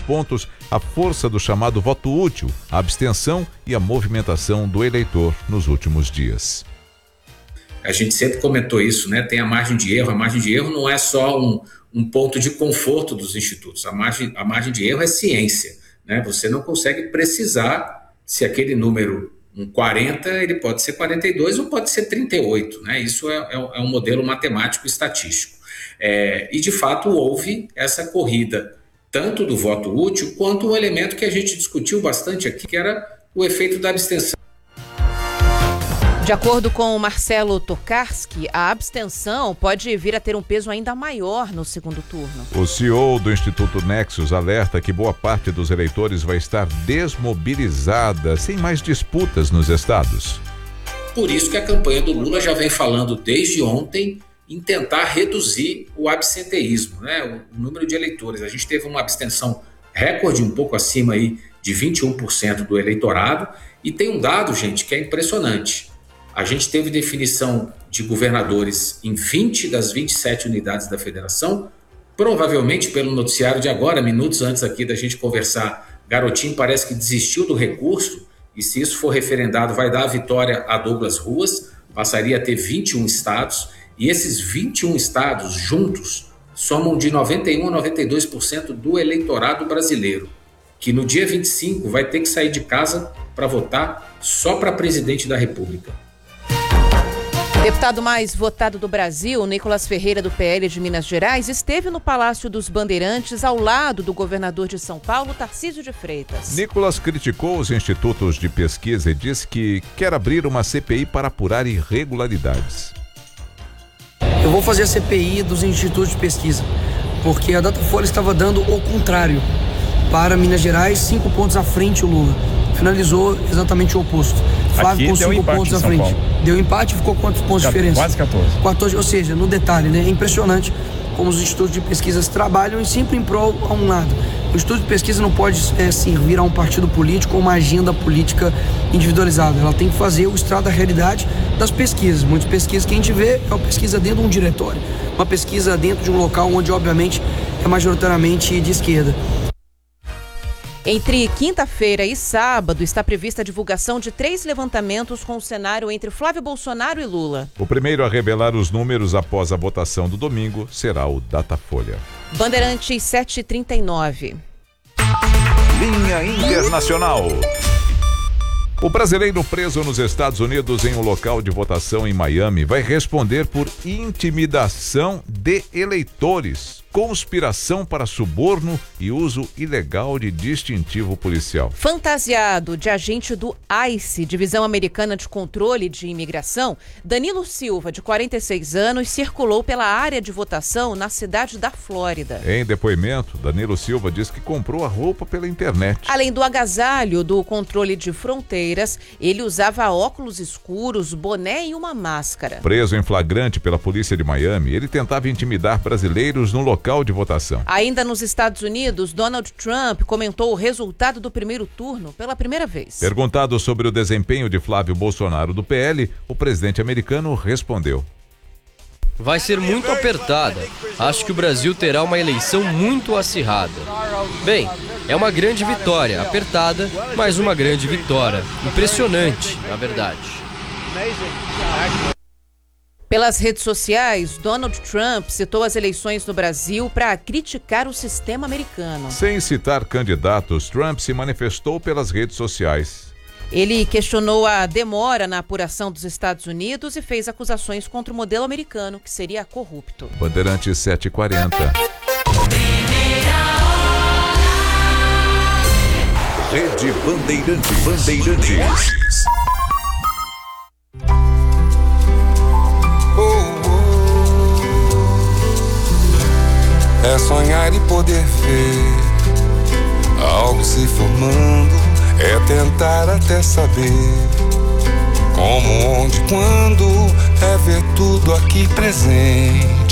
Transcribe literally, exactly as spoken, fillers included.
pontos a força do chamado voto útil, a abstenção e a movimentação do eleitor nos últimos dias. A gente sempre comentou isso, né? Tem a margem de erro. A margem de erro não é só um, um ponto de conforto dos institutos. A margem, a margem de erro é ciência, né? Você não consegue precisar se aquele número, um quarenta, ele pode ser quarenta e dois ou pode ser trinta e oito, né? Isso é, é, é um modelo matemático estatístico. É, e, de fato, houve essa corrida, tanto do voto útil, quanto um elemento que a gente discutiu bastante aqui, que era o efeito da abstenção. De acordo com Marcelo Tokarski, a abstenção pode vir a ter um peso ainda maior no segundo turno. O C E O do Instituto Nexus alerta que boa parte dos eleitores vai estar desmobilizada, sem mais disputas nos estados. Por isso que a campanha do Lula já vem falando desde ontem em tentar reduzir o absenteísmo, né? O número de eleitores. A gente teve uma abstenção recorde, um pouco acima aí de vinte e um por cento do eleitorado, e tem um dado, gente, que é impressionante. A gente teve definição de governadores em vinte das vinte e sete unidades da federação, provavelmente pelo noticiário de agora, minutos antes aqui da gente conversar, Garotinho parece que desistiu do recurso, e se isso for referendado vai dar a vitória a Douglas Ruas, passaria a ter vinte e um estados, e esses vinte e um estados juntos somam de noventa e um a noventa e dois por cento do eleitorado brasileiro, que no dia vinte e cinco vai ter que sair de casa para votar só para presidente da República. Deputado mais votado do Brasil, Nicolas Ferreira, do P L de Minas Gerais, esteve no Palácio dos Bandeirantes ao lado do governador de São Paulo, Tarcísio de Freitas. Nicolas criticou os institutos de pesquisa e disse que quer abrir uma C P I para apurar irregularidades. Eu vou fazer a C P I dos institutos de pesquisa, porque a Datafolha estava dando o contrário. Para Minas Gerais, cinco pontos à frente o Lula. Finalizou exatamente o oposto. Flávio com cinco pontos à frente. Paulo. Deu empate e ficou quantos pontos de diferença? Quase quatorze. quatorze. Ou seja, no detalhe, né? É impressionante como os institutos de pesquisas trabalham e sempre em prol a um lado. O instituto de pesquisa não pode é, servir a um partido político ou uma agenda política individualizada. Ela tem que fazer o estrado da realidade das pesquisas. Muitas pesquisas que a gente vê é uma pesquisa dentro de um diretório. Uma pesquisa dentro de um local onde, obviamente, é majoritariamente de esquerda. Entre quinta-feira e sábado está prevista a divulgação de três levantamentos com o cenário entre Flávio Bolsonaro e Lula. O primeiro a revelar os números após a votação do domingo será o Datafolha. Bandeirantes sete e trinta e nove. Linha Internacional. O brasileiro preso nos Estados Unidos em um local de votação em Miami vai responder por intimidação de eleitores, conspiração para suborno e uso ilegal de distintivo policial. Fantasiado de agente do ICE, Divisão Americana de Controle de Imigração, Danilo Silva, de quarenta e seis anos, circulou pela área de votação na cidade da Flórida. Em depoimento, Danilo Silva diz que comprou a roupa pela internet. Além do agasalho do controle de fronteiras, ele usava óculos escuros, boné e uma máscara. Preso em flagrante pela polícia de Miami, ele tentava intimidar brasileiros no local de votação. Ainda nos Estados Unidos, Donald Trump comentou o resultado do primeiro turno pela primeira vez. Perguntado sobre o desempenho de Flávio Bolsonaro do P L, o presidente americano respondeu: vai ser muito apertada. Acho que o Brasil terá uma eleição muito acirrada. Bem, é uma grande vitória, apertada, mas uma grande vitória. Impressionante, na verdade. Pelas redes sociais, Donald Trump citou as eleições no Brasil para criticar o sistema americano. Sem citar candidatos, Trump se manifestou pelas redes sociais. Ele questionou a demora na apuração dos Estados Unidos e fez acusações contra o modelo americano, que seria corrupto. Bandeirantes sete e quarenta. Rede Bandeirantes. Bandeirantes. É sonhar e poder ver algo se formando, é tentar até saber como, onde, quando, é ver tudo aqui presente.